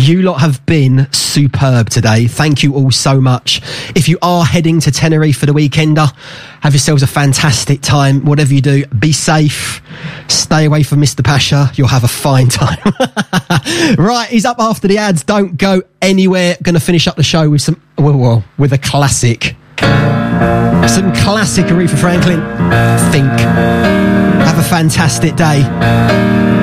You lot have been superb today. Thank you all so much. If you are heading to Tenerife for the weekender, have yourselves a fantastic time. Whatever you do, be safe. Stay away from Mr. Pasha. You'll have a fine time. Right, he's up after the ads. Don't go anywhere. Going to finish up the show with with a classic. Some classic Aretha Franklin. Think. Have a fantastic day.